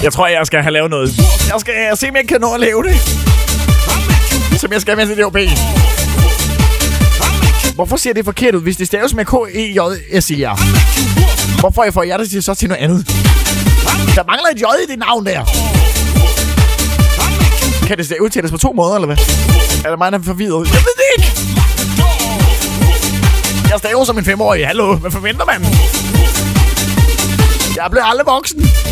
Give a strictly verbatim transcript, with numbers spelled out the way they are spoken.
Jeg tror, jeg skal have lavet noget. Jeg skal se, om jeg kan nå at lave det. Som jeg skal med til D O B. Hvorfor ser det forkert ud, hvis det staves med K E J S E R? Hvorfor får jeg det så til noget andet? Der mangler et J i det navn der. Kan det udtales på to måder, eller hvad? Eller mig, der er forvirret? Jeg ved det ikke! Jeg staver som en femårig. Hallo, hvad forventer man? Jeg blev aldrig voksen.